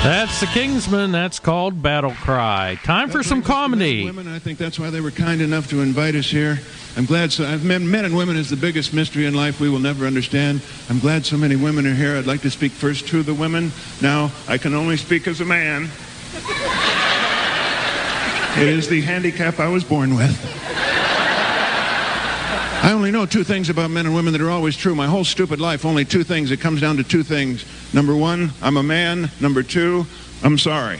That's the Kingsmen. That's called Battle Cry. Time for some comedy. Women, I think that's why they were kind enough to invite us here. I'm glad men and women is the biggest mystery in life we will never understand. I'm glad so many women are here. I'd like to speak first to the women. Now, I can only speak as a man. It is the handicap I was born with. I only know two things about men and women that are always true. My whole stupid life, only two things. It comes down to two things. Number one, I'm a man. Number two, I'm sorry.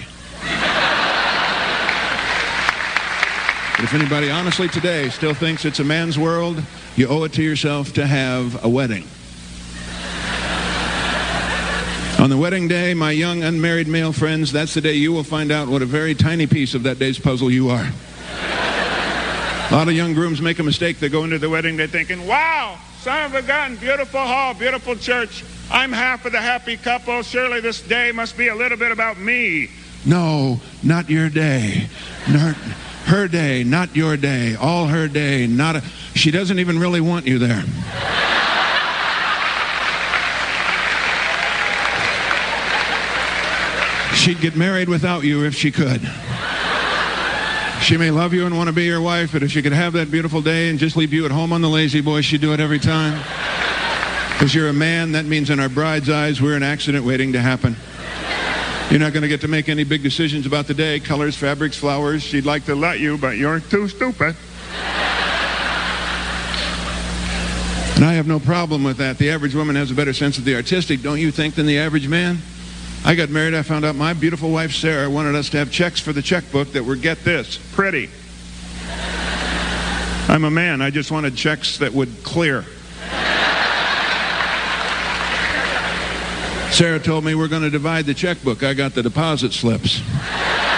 But if anybody honestly today still thinks it's a man's world, you owe it to yourself to have a wedding. On the wedding day, my young unmarried male friends, that's the day you will find out what a very tiny piece of that day's puzzle you are. A lot of young grooms make a mistake. They go into the wedding, they're thinking, wow, son of a gun, beautiful hall, beautiful church. I'm half of the happy couple. Surely this day must be a little bit about me. No, not your day. Her day, not your day. All her day, not she doesn't even really want you there. She'd get married without you if she could. She may love you and want to be your wife, but if she could have that beautiful day and just leave you at home on the lazy boy, she'd do it every time. Because you're a man, that means in our bride's eyes, we're an accident waiting to happen. You're not going to get to make any big decisions about the day, colors, fabrics, flowers. She'd like to let you, but you're too stupid. And I have no problem with that. The average woman has a better sense of the artistic, don't you think, than the average man? I got married, I found out my beautiful wife, Sarah, wanted us to have checks for the checkbook that were, get this, pretty. I'm a man, I just wanted checks that would clear. Sarah told me we're going to divide the checkbook. I got the deposit slips.